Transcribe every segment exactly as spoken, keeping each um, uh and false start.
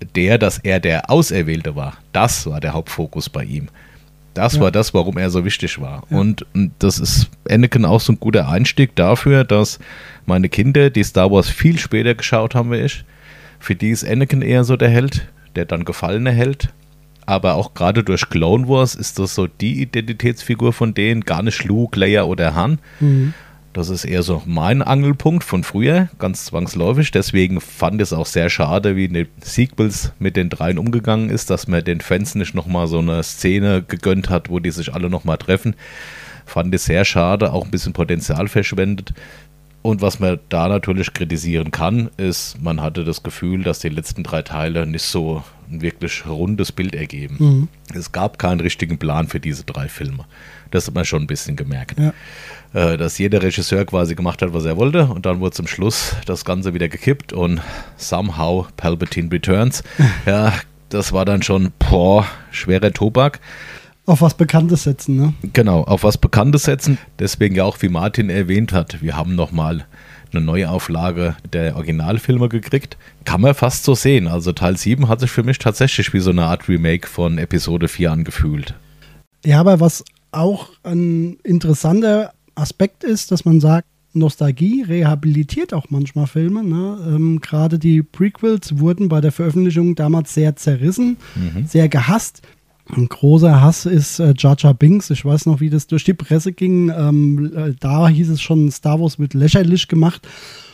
der, dass er der Auserwählte war, das war der Hauptfokus bei ihm. Das ja. war das, warum er so wichtig war. Ja. Und, und das ist Anakin auch so ein guter Einstieg dafür, dass meine Kinder, die Star Wars viel später geschaut haben wie ich, für die ist Anakin eher so der Held, der dann gefallene Held. Aber auch gerade durch Clone Wars ist das so die Identitätsfigur von denen, gar nicht Luke, Leia oder Han. Mhm. Das ist eher so mein Angelpunkt von früher, ganz zwangsläufig. Deswegen fand ich es auch sehr schade, wie in den Sequels mit den dreien umgegangen ist, dass man den Fans nicht nochmal so eine Szene gegönnt hat, wo die sich alle nochmal treffen. Fand ich sehr schade, auch ein bisschen Potenzial verschwendet. Und was man da natürlich kritisieren kann, ist, man hatte das Gefühl, dass die letzten drei Teile nicht so ein wirklich rundes Bild ergeben. Mhm. Es gab keinen richtigen Plan für diese drei Filme. Das hat man schon ein bisschen gemerkt. Ja. Äh, dass jeder Regisseur quasi gemacht hat, was er wollte, und dann wurde zum Schluss das Ganze wieder gekippt und somehow Palpatine returns. Ja, das war dann schon, boah, schwerer Tobak. Auf was Bekanntes setzen, ne? Genau, auf was Bekanntes setzen. Deswegen ja auch, wie Martin erwähnt hat, wir haben nochmal eine Neuauflage der Originalfilme gekriegt. Kann man fast so sehen. Also Teil sieben hat sich für mich tatsächlich wie so eine Art Remake von Episode vier angefühlt. Ja, aber was auch ein interessanter Aspekt ist, dass man sagt, Nostalgie rehabilitiert auch manchmal Filme. Ne? Ähm, gerade die Prequels wurden bei der Veröffentlichung damals sehr zerrissen, mhm. sehr gehasst. Ein großer Hass ist äh, Jar Jar Binks. Ich weiß noch, wie das durch die Presse ging. Ähm, äh, da hieß es schon, Star Wars wird lächerlich gemacht.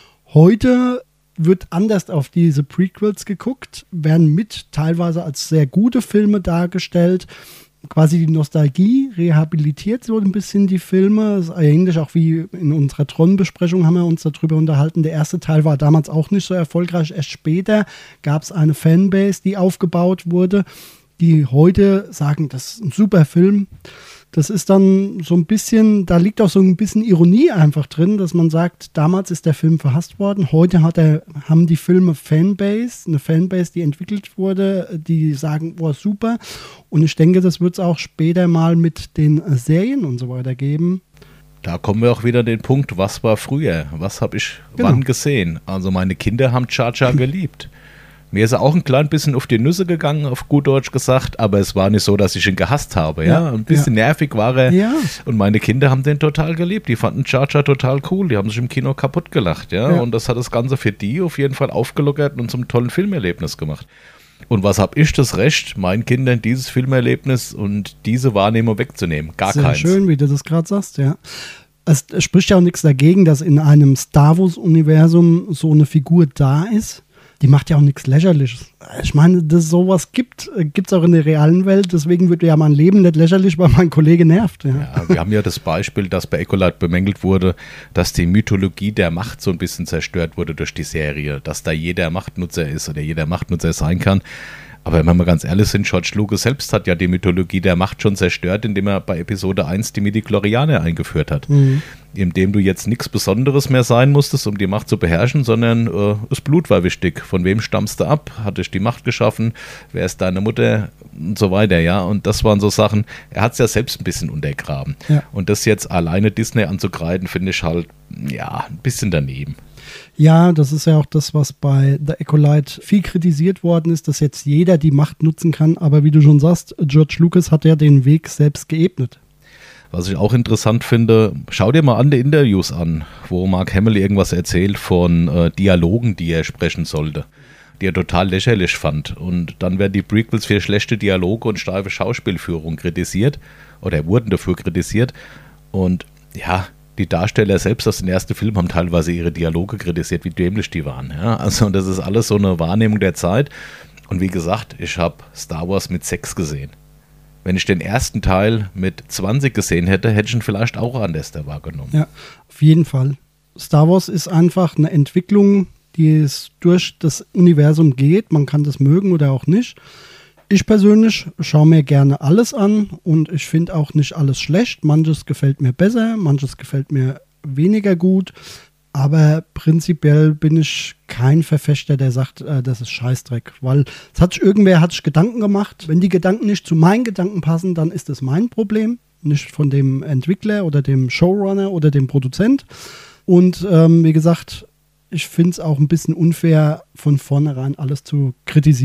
Heute wird anders auf diese Prequels geguckt, werden mit teilweise als sehr gute Filme dargestellt. Quasi die Nostalgie rehabilitiert so ein bisschen die Filme. Das ist ähnlich auch wie in unserer Tron-Besprechung haben wir uns darüber unterhalten. Der erste Teil war damals auch nicht so erfolgreich. Erst später gab es eine Fanbase, die aufgebaut wurde, die heute sagen, das ist ein super Film. Das ist dann so ein bisschen, da liegt auch so ein bisschen Ironie einfach drin, dass man sagt, damals ist der Film verhasst worden, heute hat er, haben die Filme Fanbase, eine Fanbase, die entwickelt wurde, die sagen, boah, super. Und ich denke, das wird es auch später mal mit den Serien und so weiter geben. Da kommen wir auch wieder an den Punkt, was war früher? Was habe ich genau. wann gesehen? Also meine Kinder haben Jar Jar geliebt. Mir ist er auch ein klein bisschen auf die Nüsse gegangen, auf gut Deutsch gesagt, aber es war nicht so, dass ich ihn gehasst habe. Ja, ja ein bisschen ja. nervig war er. Ja. Und meine Kinder haben den total geliebt. Die fanden Jar Jar total cool. Die haben sich im Kino kaputt gelacht. Ja? ja. Und das hat das Ganze für die auf jeden Fall aufgelockert und zum tollen Filmerlebnis gemacht. Und was habe ich das Recht, meinen Kindern dieses Filmerlebnis und diese Wahrnehmung wegzunehmen? Gar Sehr keins. Schön, wie du das gerade sagst, ja. Es spricht ja auch nichts dagegen, dass in einem Star Wars-Universum so eine Figur da ist. Die macht ja auch nichts Lächerliches. Ich meine, dass es sowas gibt, gibt es auch in der realen Welt. Deswegen wird ja mein Leben nicht lächerlich, weil mein Kollege nervt. Ja. Ja, wir haben ja das Beispiel, dass bei Ecolite bemängelt wurde, dass die Mythologie der Macht so ein bisschen zerstört wurde durch die Serie. Dass da jeder Machtnutzer ist oder jeder Machtnutzer sein kann. Aber wenn wir mal ganz ehrlich sind, George Lucas selbst hat ja die Mythologie der Macht schon zerstört, indem er bei Episode eins die Midichlorianer eingeführt hat. Mhm. Indem du jetzt nichts Besonderes mehr sein musstest, um die Macht zu beherrschen, sondern äh, das Blut war wichtig. Von wem stammst du ab? Hat dich die Macht geschaffen? Wer ist deine Mutter? Und so weiter, ja. Und das waren so Sachen, er hat es ja selbst ein bisschen untergraben. Ja. Und das jetzt alleine Disney anzugreifen, finde ich halt, ja, ein bisschen daneben. Ja, das ist ja auch das, was bei The Acolyte viel kritisiert worden ist, dass jetzt jeder die Macht nutzen kann. Aber wie du schon sagst, George Lucas hat ja den Weg selbst geebnet. Was ich auch interessant finde, schau dir mal an die Interviews an, wo Mark Hamill irgendwas erzählt von äh, Dialogen, die er sprechen sollte, die er total lächerlich fand. Und dann werden die Prequels für schlechte Dialoge und steife Schauspielführung kritisiert oder wurden dafür kritisiert. Und ja, die Darsteller selbst aus den ersten Filmen haben teilweise ihre Dialoge kritisiert, wie dämlich die waren. Ja? Also das ist alles so eine Wahrnehmung der Zeit. Und wie gesagt, ich habe Star Wars mit sechs gesehen. Wenn ich den ersten Teil mit zwanzig gesehen hätte, hätte ich ihn vielleicht auch anders wahrgenommen. Ja, auf jeden Fall. Star Wars ist einfach eine Entwicklung, die es durch das Universum geht. Man kann das mögen oder auch nicht. Ich persönlich schaue mir gerne alles an und ich finde auch nicht alles schlecht. Manches gefällt mir besser, manches gefällt mir weniger gut. Aber prinzipiell bin ich kein Verfechter, der sagt, äh, das ist Scheißdreck. Weil es hat sich, irgendwer hat sich Gedanken gemacht. Wenn die Gedanken nicht zu meinen Gedanken passen, dann ist das mein Problem. Nicht von dem Entwickler oder dem Showrunner oder dem Produzent. Und ähm, wie gesagt, ich finde es auch ein bisschen unfair, von vornherein alles zu kritisieren.